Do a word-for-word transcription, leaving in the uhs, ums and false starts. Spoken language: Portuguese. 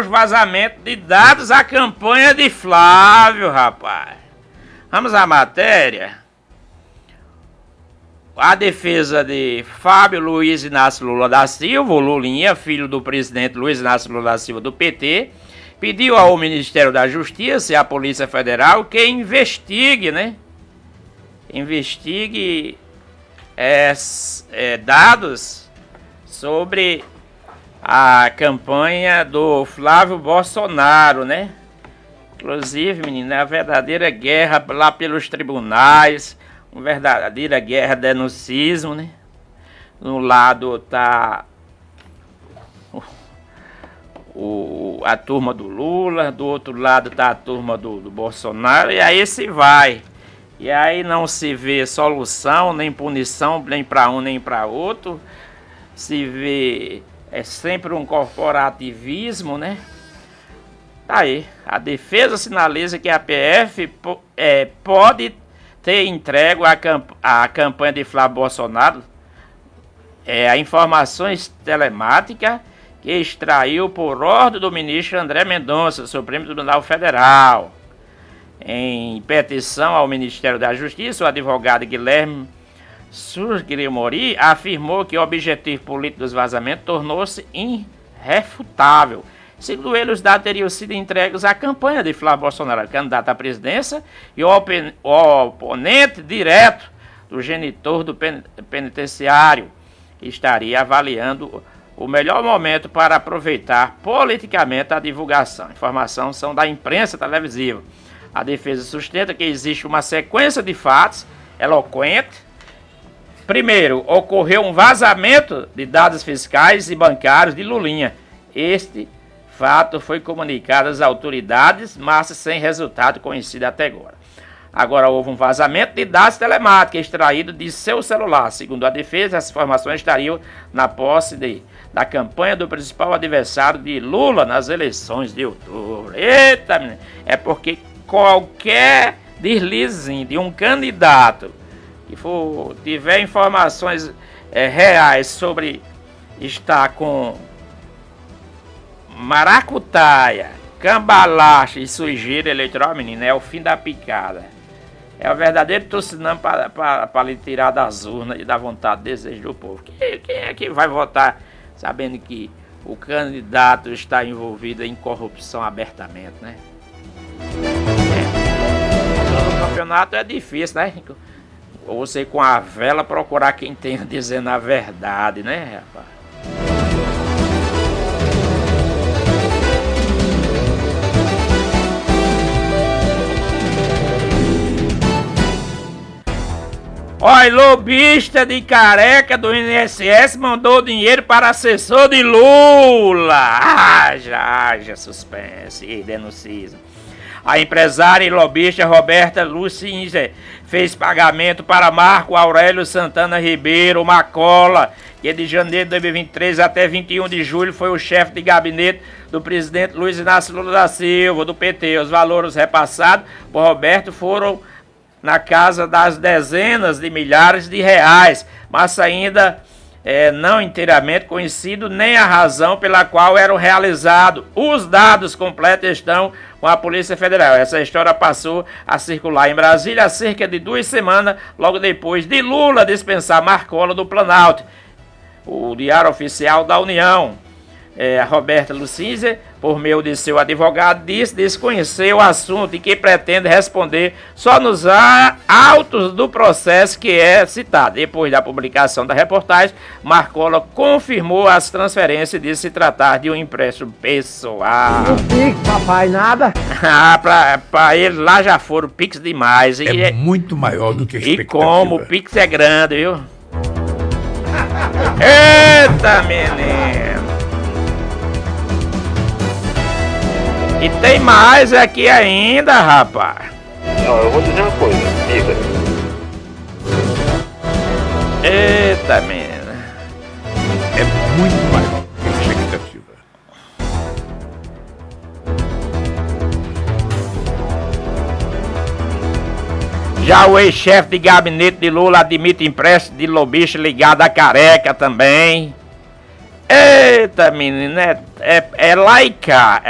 os vazamentos de dados à campanha de Flávio, rapaz. Vamos à matéria. A defesa de Fábio Luiz Inácio Lula da Silva, o Lulinha, filho do presidente Luiz Inácio Lula da Silva do P T, pediu ao Ministério da Justiça e à Polícia Federal que investigue, né? Investigue é, é, dados sobre a campanha do Flávio Bolsonaro, né? Inclusive, menina, é a verdadeira guerra lá pelos tribunais, uma verdadeira guerra de denuncismo, né? No lado tá o, o, a turma do Lula, do outro lado tá a turma do, do Bolsonaro, e aí se vai. E aí não se vê solução, nem punição, nem para um, nem para outro. Se vê, é sempre um corporativismo, né? Tá aí, a defesa sinaliza que a P F é, pode ter entregue a, camp a campanha de Flávio Bolsonaro é, a informações telemáticas que extraiu por ordem do ministro André Mendonça, do Supremo Tribunal Federal. Em petição ao Ministério da Justiça, o advogado Guilherme Surgrimori afirmou que o objetivo político dos vazamentos tornou-se irrefutável. Segundo ele, os dados teriam sido entregues à campanha de Flávio Bolsonaro, candidato à presidência, e o, o oponente direto do genitor do pen penitenciário, que estaria avaliando o melhor momento para aproveitar politicamente a divulgação. Informações são da imprensa televisiva. A defesa sustenta que existe uma sequência de fatos eloquentes. Primeiro, ocorreu um vazamento de dados fiscais e bancários de Lulinha. Este fato foi comunicado às autoridades, mas sem resultado conhecido até agora. Agora houve um vazamento de dados telemáticos extraídos de seu celular. Segundo a defesa, as informações estariam na posse de, da campanha do principal adversário de Lula nas eleições de outubro. Eita, menina, é porque qualquer deslizinho de um candidato que for, tiver informações é, reais sobre estar com maracutaia, cambalacha e sujeira eleitoral, menina, é o fim da picada. É o verdadeiro tocinão para lhe tirar das urnas e da vontade e desejo do povo. Quem, quem é que vai votar sabendo que o candidato está envolvido em corrupção abertamente, né? É. No campeonato é difícil, né? Você com a vela procurar quem tem dizendo a verdade, né, rapaz? Olha, lobista de Careca do I N S S mandou dinheiro para assessor de Lula. Ah, já, já suspense e denuncia. A empresária e lobista Roberta Lucinze fez pagamento para Marco Aurélio Santana Ribeiro Macola, que de janeiro de dois mil e vinte e três até vinte e um de julho foi o chefe de gabinete do presidente Luiz Inácio Lula da Silva, do P T. Os valores repassados por Roberto foram na casa das dezenas de milhares de reais, mas ainda é, não inteiramente conhecido nem a razão pela qual eram realizados. Os dados completos estão com a Polícia Federal. Essa história passou a circular em Brasília há cerca de duas semanas, logo depois de Lula dispensar Marcola do Planalto. O Diário Oficial da União, é, a Roberta Lucinze, por meio de seu advogado, disse desconhecer o assunto e que pretende responder só nos autos do processo que é citado. Depois da publicação da reportagem, Marcola confirmou as transferências de se tratar de um empréstimo pessoal. O Pix, papai, nada? Ah, pra, pra ele lá já foram Pix demais. É, é muito maior do que a expectativa. E como o Pix é grande, viu? Eita, menino! E tem mais aqui ainda, rapaz. Não, eu vou dizer uma coisa, diga. Eita, menina. É muito maior do que a expectativa. Já o ex-chefe de gabinete de Lula admite empréstimo de lobista ligado a Careca também. Eita, menina, é, é, é laica.